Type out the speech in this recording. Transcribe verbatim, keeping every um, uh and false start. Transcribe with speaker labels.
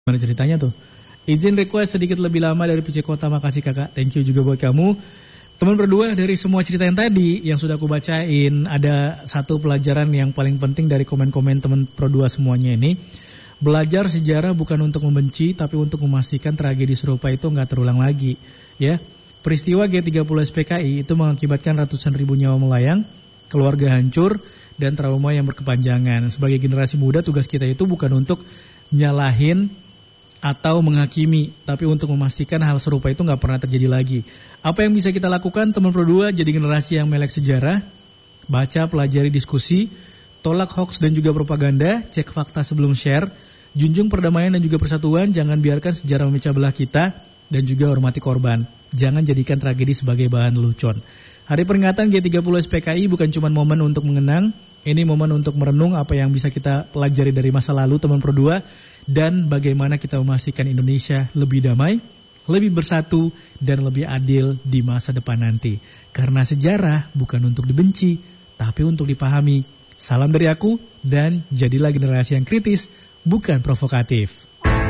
Speaker 1: Mana ceritanya tuh? Izin request sedikit lebih lama dari P C Kota, makasih kakak. Thank you juga buat kamu. Teman berdua, dari semua cerita yang tadi yang sudah aku bacain, ada satu pelajaran yang paling penting dari komen-komen teman berdua semuanya ini. Belajar sejarah bukan untuk membenci, tapi untuk memastikan tragedi serupa itu nggak terulang lagi. Ya, peristiwa G tiga puluh S P K I itu mengakibatkan ratusan ribu nyawa melayang, keluarga hancur, dan trauma yang berkepanjangan. Sebagai generasi muda, tugas kita itu bukan untuk nyalahin atau menghakimi, tapi untuk memastikan hal serupa itu nggak pernah terjadi lagi. Apa yang bisa kita lakukan, teman berdua, jadi generasi yang melek sejarah, baca, pelajari, diskusi, tolak hoax dan juga propaganda, cek fakta sebelum share, junjung perdamaian dan juga persatuan, jangan biarkan sejarah memecah belah kita, dan juga hormati korban. Jangan jadikan tragedi sebagai bahan lelucon. Hari peringatan G tiga puluh S P K I bukan cuma momen untuk mengenang, ini momen untuk merenung apa yang bisa kita pelajari dari masa lalu, teman berdua, dan bagaimana kita memastikan Indonesia lebih damai, lebih bersatu, dan lebih adil di masa depan nanti. Karena sejarah bukan untuk dibenci, tapi untuk dipahami. Salam dari aku, dan jadilah generasi yang kritis, bukan provokatif.